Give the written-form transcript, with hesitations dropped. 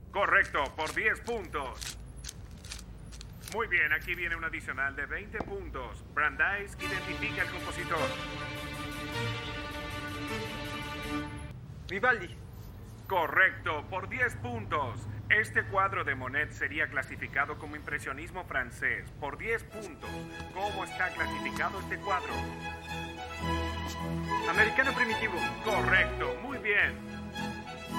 Correcto, por 10 puntos. Muy bien, aquí viene un adicional de 20 puntos. Brandeis, identifica al compositor. Vivaldi. Correcto, por 10 puntos. Este cuadro de Monet sería clasificado como impresionismo francés. Por 10 puntos. ¿Cómo está clasificado este cuadro? Americano primitivo. Correcto, muy bien.